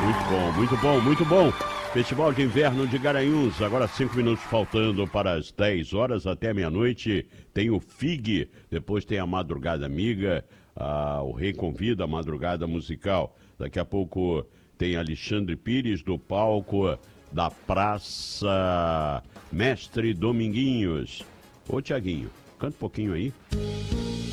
Muito bom, muito bom, muito bom. Festival de Inverno de Garanhuns, agora 5 minutos faltando para as 10 horas até meia-noite. Tem o FIG, depois tem a Madrugada Amiga, o Rei Convida, a Madrugada Musical. Daqui a pouco tem Alexandre Pires do palco da Praça Mestre Dominguinhos. Ô, Tiaguinho, canta um pouquinho aí.